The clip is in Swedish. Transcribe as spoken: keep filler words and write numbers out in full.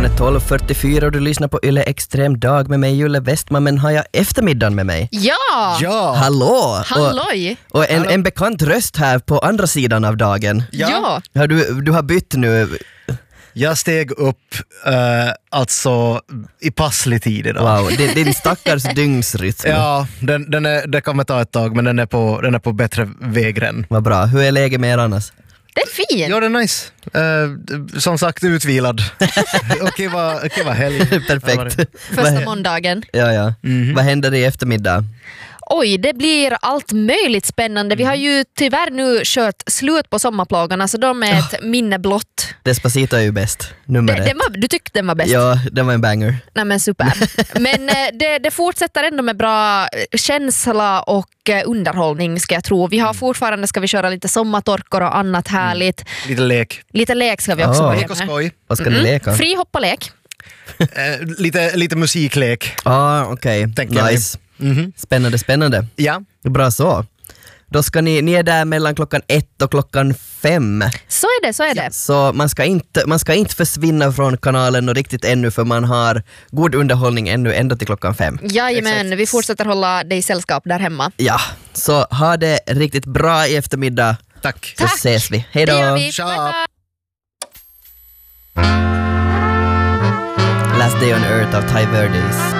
är tolv fyrtiofyra och du lyssnar på Yle Extrem dag med mig, Julle Westman, men har jag eftermiddagen med mig? Ja! Ja! Hallå! Halloj! Och, och en, en bekant röst här på andra sidan av dagen. Ja! ja. Ja, du, du har bytt nu. Jag steg upp uh, alltså i passlig tid idag. Wow, det, det är din stackars dygnsrytm. Ja, den, den är, det kommer ta ett tag, men den är på, den är på bättre vägren. Vad bra. Hur är läget med er annars? Det är fint. Ja, det är nice. Uh, som sagt, utvilad. Okej, vad okay, va, helg. Perfekt. Första måndagen. Ja, ja. Mm-hmm. Vad händer i eftermiddag? Oj, det blir allt möjligt spännande. Vi har ju tyvärr nu kört slut på sommarplågarna, så de är ett oh. minne blott. Despacito är ju bäst. Nummer det, ett. Det var, du tyckte den var bäst? Ja, den var en banger. Nej men super. Men det, det fortsätter ändå med bra känsla och underhållning, ska jag tro. Vi har fortfarande, ska vi köra lite sommartorkor och annat härligt. Mm. Lite lek. Lite lek ska vi också oh. börja Lek och skoj. Vad ska mm. ni leka? Fri hoppalek. eh, lite, lite musiklek. Ah, okej. Okay. Nice. Mm-hmm. Spännande, spännande. Ja. Bra så. Då ska ni, ni är där mellan klockan ett och klockan fem. Så är det, så är det. Så man ska inte, man ska inte försvinna från kanalen och riktigt ännu, för man har god underhållning ännu ända till klockan fem. Jajamän, vi fortsätter hålla dig sällskap där hemma. Ja, så ha det riktigt bra i eftermiddag. Tack. Så Tack. ses vi. Hej då. Det gör vi. Tja. Bye, bye. Last Day on Earth av Ty Verdes.